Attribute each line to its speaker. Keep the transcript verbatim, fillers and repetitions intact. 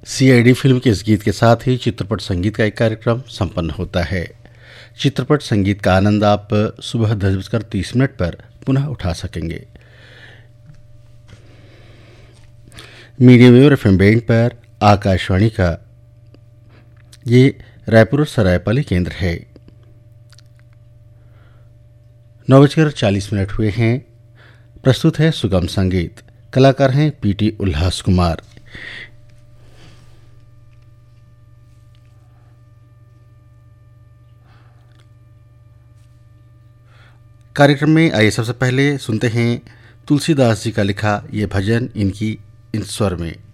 Speaker 1: CID film के इस गीत के साथ ही चित्रपट संगीत का एक कार्यक्रम संपन्न होता है। चित्रपट संगीत का आनंद आप सुबह दस बजकर तीस मिनट पर पुनः उठा सकेंगे। Medium wave F M band पर आकाशवाणी का ये रायपुर और सरायपाली केंद्र है। नौ बजकर चालीस मिनट हुए हैं। प्रस्तुत है सुगम संगीत। कलाकार हैं पीटी उल्लास कुमार। कार्यक्रम में आइए सबसे पहले सुनते हैं तुलसीदास जी का लिखा ये भजन इनकी इन स्वर में।